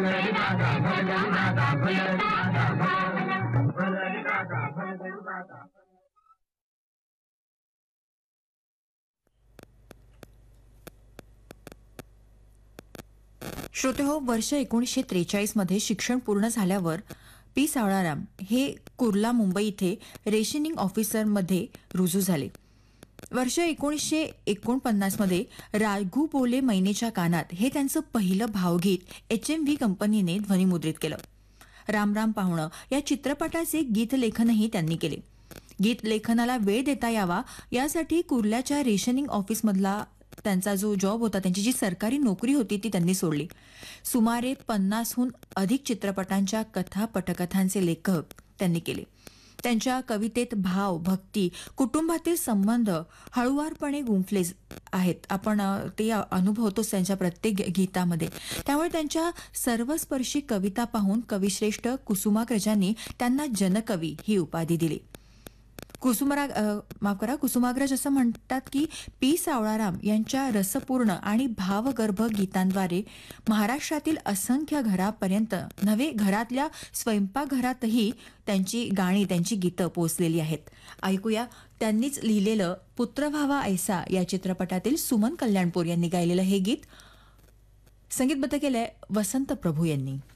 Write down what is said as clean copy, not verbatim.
श्रोतेहो, वर्ष 1943 मध्ये शिक्षण पूर्ण झाल्यावर पी सावळाराम हे कुर्ला मुंबई इथे रेशनिंग ऑफिसरमध्ये रुजू झाले. वर्ष 1949 मध्ये राघू बोले मैनेच्या कानात हे त्यांचं पहिलं भावगीत HMV कंपनीने ध्वनिमुद्रित केलं. राम राम पाहुणं या चित्रपटाचे गीतलेखनही त्यांनी केले. गीत लेखनाला वेळ देता यावा यासाठी कुर्ल्याच्या रेशनिंग ऑफिसमधला त्यांचा जो जॉब होता, त्यांची जी सरकारी नोकरी होती ती त्यांनी सोडली. सुमारे 50हून अधिक चित्रपटांच्या कथा पटकथांचे लेखक त्यांनी केले. त्यांच्या कवितेत भाव, भक्ती, कुटुंबातील संबंध हळुवारपणे गुंफले आहेत. आपण ते अनुभवतोच त्यांच्या प्रत्येक गीतामध्ये. त्यामुळे त्यांच्या सर्वस्पर्शी कविता पाहून कविश्रेष्ठ कुसुमाग्रजांनी त्यांना जनकवी ही उपाधी दिली. कुसुमाग्रज असं म्हणतात की पी सावळाराम यांच्या रसपूर्ण आणि भावगर्भ गीतांद्वारे महाराष्ट्रातील असंख्य घरापर्यंत नव्हे, घरातल्या स्वयंपाकघरातही त्यांची गाणी, त्यांची गीतं पोचलेली आहेत. ऐकूया त्यांनीच लिहिलेलं पुत्र व्हावा ऐसा या चित्रपटातील सुमन कल्याणपूर यांनी गायलेलं हे गीत. संगीतबद्ध केलंय वसंत प्रभू यांनी.